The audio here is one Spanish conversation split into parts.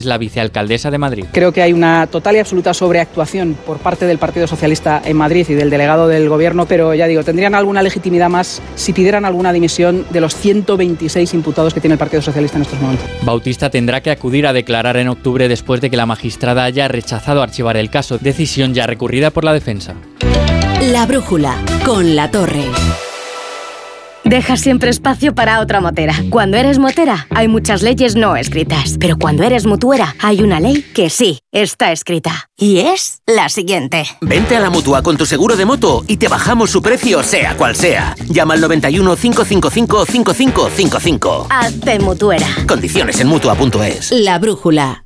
Es la vicealcaldesa de Madrid. Creo que hay una total y absoluta sobreactuación por parte del Partido Socialista en Madrid y del delegado del Gobierno, pero ya digo, tendrían alguna legitimidad más si pidieran alguna dimisión de los 126 imputados que tiene el Partido Socialista en estos momentos. Bautista tendrá que acudir a declarar en octubre después de que la magistrada haya rechazado archivar el caso, decisión ya recurrida por la defensa. La brújula, con La Torre. Deja siempre espacio para otra motera. Cuando eres motera, hay muchas leyes no escritas. Pero cuando eres mutuera, hay una ley que sí está escrita. Y es la siguiente. Vente a la Mutua con tu seguro de moto y te bajamos su precio sea cual sea. Llama al 91 555 5555. Hazte mutuera. Condiciones en Mutua.es. La brújula.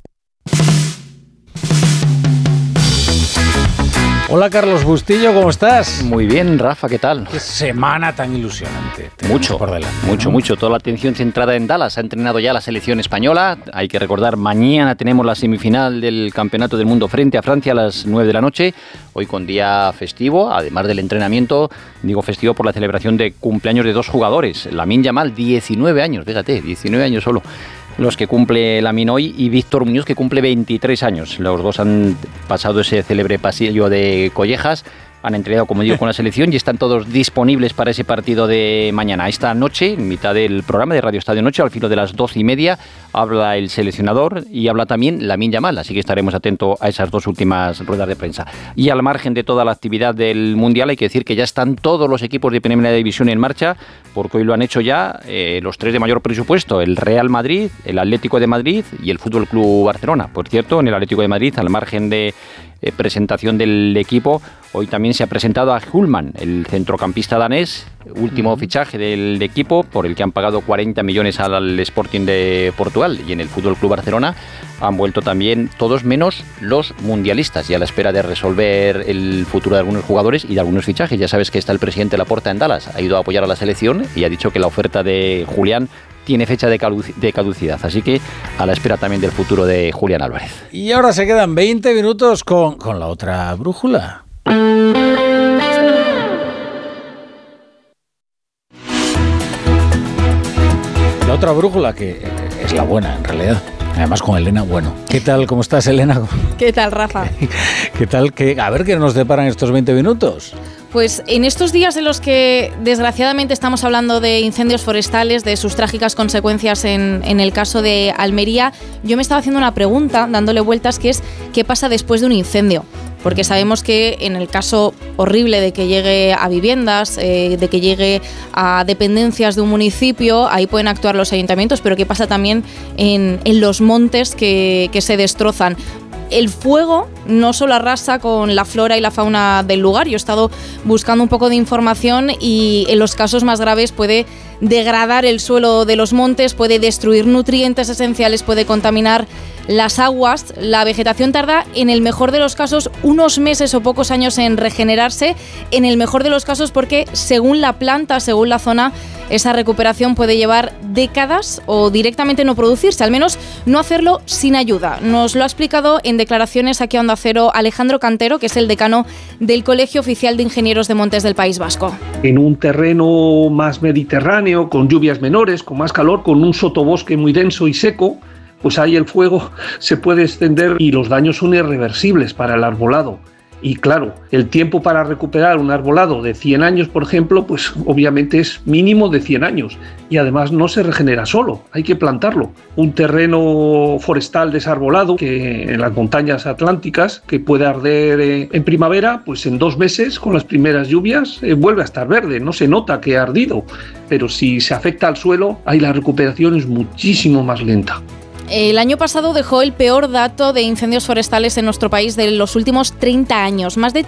Hola Carlos Bustillo, ¿cómo estás? Muy bien, Rafa, ¿qué tal? Qué semana tan ilusionante. Mucho, por delante, mucho. Toda la atención centrada en Dallas. Ha entrenado ya la selección española. Hay que recordar, mañana tenemos la semifinal del Campeonato del Mundo frente a Francia a las 9 de la noche. Hoy con día festivo, además del entrenamiento, digo festivo por la celebración de cumpleaños de dos jugadores. Lamine Yamal, 19 años, fíjate, 19 años solo. Los que cumple Lamine hoy, y Víctor Muñoz, que cumple 23 años. Los dos han pasado ese célebre pasillo de Collejas, han entrenado, como digo, con la selección y están todos disponibles para ese partido de mañana. Esta noche, en mitad del programa de Radio Estadio Noche, al filo de las 12:30, habla el seleccionador y habla también Lamine Yamal, así que estaremos atentos a esas dos últimas ruedas de prensa. Y al margen de toda la actividad del Mundial, hay que decir que ya están todos los equipos de Primera División en marcha, porque hoy lo han hecho ya los tres de mayor presupuesto, el Real Madrid, el Atlético de Madrid y el Fútbol Club Barcelona. Por cierto, en el Atlético de Madrid, al margen de presentación del equipo, hoy también se ha presentado a Hulman, el centrocampista danés, último fichaje del equipo, por el que han pagado 40 millones al Sporting de Portugal. Y en el Fútbol Club Barcelona han vuelto también todos menos los mundialistas, y a la espera de resolver el futuro de algunos jugadores y de algunos fichajes. Ya sabes que está el presidente Laporta en Dallas, ha ido a apoyar a la selección y ha dicho que la oferta de Julián tiene fecha de caducidad, así que a la espera también del futuro de Julián Álvarez. Y ahora se quedan 20 minutos con la otra brújula. La otra brújula, que es la buena en realidad. Además con Elena, bueno. ¿Qué tal? ¿Cómo estás, Elena? ¿Qué tal, Rafa? ¿Qué tal? A ver qué nos deparan estos 20 minutos. Pues en estos días en los que desgraciadamente estamos hablando de incendios forestales, de sus trágicas consecuencias en el caso de Almería, yo me estaba haciendo una pregunta, dándole vueltas, que es ¿qué pasa después de un incendio? Porque sabemos que en el caso horrible de que llegue a viviendas, de que llegue a dependencias de un municipio, ahí pueden actuar los ayuntamientos, pero ¿qué pasa también en los montes que se destrozan? El fuego no solo arrasa con la flora y la fauna del lugar. Yo he estado buscando un poco de información y en los casos más graves puede degradar el suelo de los montes, puede destruir nutrientes esenciales, puede contaminar las aguas. La vegetación tarda, en el mejor de los casos, unos meses o pocos años en regenerarse, en el mejor de los casos porque según la planta, según la zona, esa recuperación puede llevar décadas o directamente no producirse, al menos no hacerlo sin ayuda. Nos lo ha explicado en declaraciones aquí a Onda Cero Alejandro Cantero, que es el decano del Colegio Oficial de Ingenieros de Montes del País Vasco. En un terreno más mediterráneo, con lluvias menores, con más calor, con un sotobosque muy denso y seco, pues ahí el fuego se puede extender y los daños son irreversibles para el arbolado. Y claro, el tiempo para recuperar un arbolado de 100 años, por ejemplo, pues obviamente es mínimo de 100 años. Y además no se regenera solo, hay que plantarlo. Un terreno forestal desarbolado, que en las montañas atlánticas, que puede arder en primavera, pues en 2 meses, con las primeras lluvias, vuelve a estar verde, no se nota que ha ardido. Pero si se afecta al suelo, ahí la recuperación es muchísimo más lenta. El año pasado dejó el peor dato de incendios forestales en nuestro país de los últimos 30 años. Más de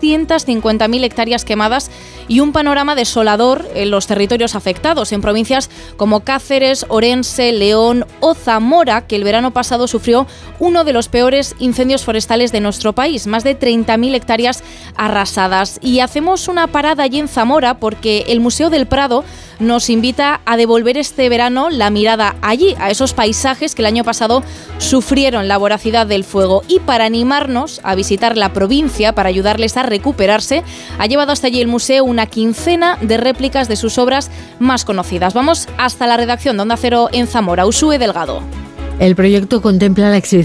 350.000 hectáreas quemadas y un panorama desolador en los territorios afectados, en provincias como Cáceres, Orense, León o Zamora, que el verano pasado sufrió uno de los peores incendios forestales de nuestro país. Más de 30.000 hectáreas arrasadas. Y hacemos una parada allí en Zamora porque el Museo del Prado nos invita a devolver este verano la mirada allí, a esos paisajes que el año pasado sufrieron la voracidad del fuego. Y para animarnos a visitar la provincia, para ayudarles a recuperarse, ha llevado hasta allí el museo una quincena de réplicas de sus obras más conocidas. Vamos hasta la redacción de Onda Cero en Zamora. Uxue Delgado. El proyecto contempla la exhibición